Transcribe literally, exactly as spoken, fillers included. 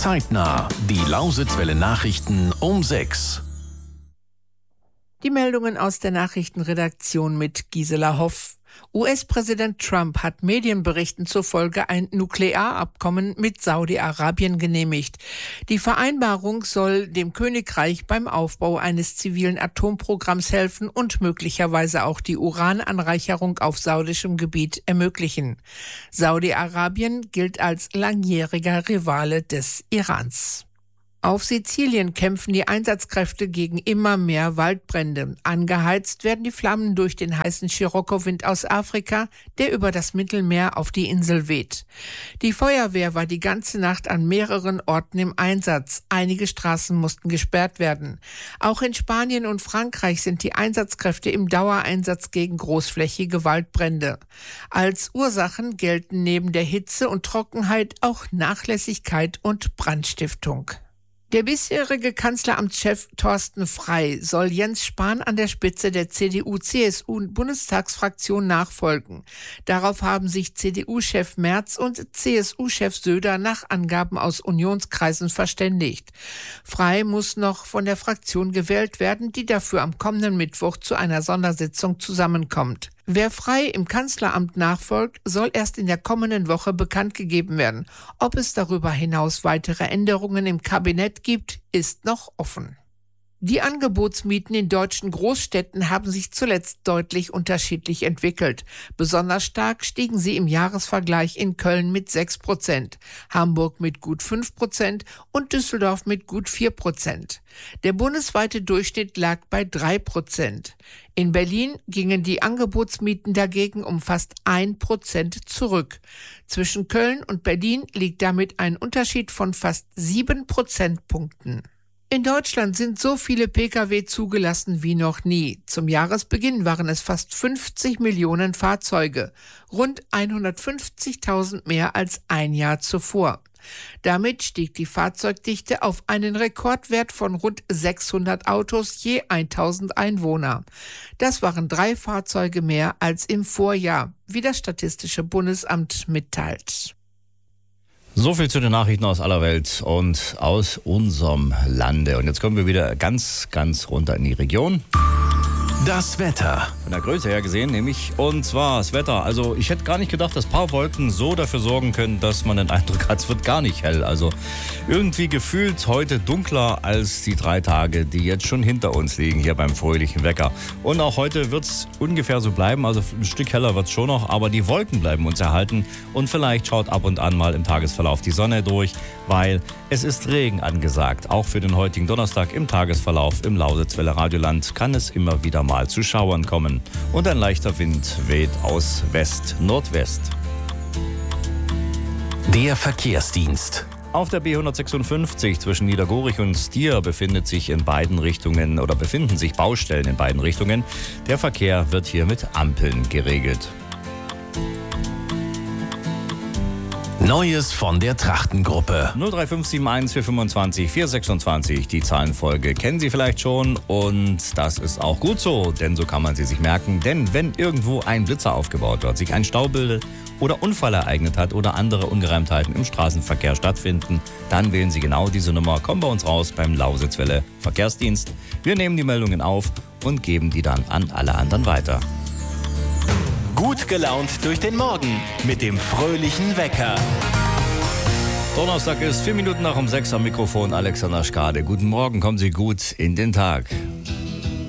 Zeitnah. Die Lausitzwelle Nachrichten um sechs. Die Meldungen aus der Nachrichtenredaktion mit Gisela Hoff. U S-Präsident Trump hat Medienberichten zufolge ein Nuklearabkommen mit Saudi-Arabien genehmigt. Die Vereinbarung soll dem Königreich beim Aufbau eines zivilen Atomprogramms helfen und möglicherweise auch die Urananreicherung auf saudischem Gebiet ermöglichen. Saudi-Arabien gilt als langjähriger Rivale des Irans. Auf Sizilien kämpfen die Einsatzkräfte gegen immer mehr Waldbrände. Angeheizt werden die Flammen durch den heißen Scirocco-Wind aus Afrika, der über das Mittelmeer auf die Insel weht. Die Feuerwehr war die ganze Nacht an mehreren Orten im Einsatz. Einige Straßen mussten gesperrt werden. Auch in Spanien und Frankreich sind die Einsatzkräfte im Dauereinsatz gegen großflächige Waldbrände. Als Ursachen gelten neben der Hitze und Trockenheit auch Nachlässigkeit und Brandstiftung. Der bisherige Kanzleramtschef Thorsten Frey soll Jens Spahn an der Spitze der C D U C S U-Bundestagsfraktion nachfolgen. Darauf haben sich C D U-Chef Merz und C S U-Chef Söder nach Angaben aus Unionskreisen verständigt. Frey muss noch von der Fraktion gewählt werden, die dafür am kommenden Mittwoch zu einer Sondersitzung zusammenkommt. Wer Frey im Kanzleramt nachfolgt, soll erst in der kommenden Woche bekannt gegeben werden. Ob es darüber hinaus weitere Änderungen im Kabinett gibt, ist noch offen. Die Angebotsmieten in deutschen Großstädten haben sich zuletzt deutlich unterschiedlich entwickelt. Besonders stark stiegen sie im Jahresvergleich in Köln mit sechs Prozent, Hamburg mit gut fünf Prozent und Düsseldorf mit gut vier Prozent. Der bundesweite Durchschnitt lag bei drei Prozent. In Berlin gingen die Angebotsmieten dagegen um fast ein Prozent zurück. Zwischen Köln und Berlin liegt damit ein Unterschied von fast sieben Prozentpunkten. In Deutschland sind so viele Pkw zugelassen wie noch nie. Zum Jahresbeginn waren es fast fünfzig Millionen Fahrzeuge, rund hundertfünfzigtausend mehr als ein Jahr zuvor. Damit stieg die Fahrzeugdichte auf einen Rekordwert von rund sechshundert Autos je tausend Einwohner. Das waren drei Fahrzeuge mehr als im Vorjahr, wie das Statistische Bundesamt mitteilt. So viel zu den Nachrichten aus aller Welt und aus unserem Lande. Und jetzt kommen wir wieder ganz, ganz runter in die Region. Das Wetter. Von der Größe her gesehen nämlich, und zwar das Wetter. Also ich hätte gar nicht gedacht, dass ein paar Wolken so dafür sorgen können, dass man den Eindruck hat, es wird gar nicht hell. Also irgendwie gefühlt heute dunkler als die drei Tage, die jetzt schon hinter uns liegen hier beim fröhlichen Wecker. Und auch heute wird es ungefähr so bleiben, also ein Stück heller wird es schon noch, aber die Wolken bleiben uns erhalten und vielleicht schaut ab und an mal im Tagesverlauf die Sonne durch, weil es ist Regen angesagt. Auch für den heutigen Donnerstag im Tagesverlauf im Lausitzwelle Radioland kann es immer wieder mal zu Schauern kommen und ein leichter Wind weht aus West-Nordwest. Der Verkehrsdienst. Auf der B hundertsechsundfünfzig zwischen Niedergorich und Stier befindet sich in beiden Richtungen oder befinden sich Baustellen in beiden Richtungen. Der Verkehr wird hier mit Ampeln geregelt. Neues von der Trachtengruppe. null drei fünf sieben eins vier fünfundzwanzig vier sechsundzwanzig, die Zahlenfolge kennen Sie vielleicht schon und das ist auch gut so, denn so kann man sie sich merken. Denn wenn irgendwo ein Blitzer aufgebaut wird, sich ein Stau bildet oder Unfall ereignet hat oder andere Ungereimtheiten im Straßenverkehr stattfinden, dann wählen Sie genau diese Nummer, kommen bei uns raus beim Lausitzwelle Verkehrsdienst. Wir nehmen die Meldungen auf und geben die dann an alle anderen weiter. Gut gelaunt durch den Morgen mit dem fröhlichen Wecker. Donnerstag ist vier Minuten nach um sechs am Mikrofon Alexander Schkade. Guten Morgen, kommen Sie gut in den Tag.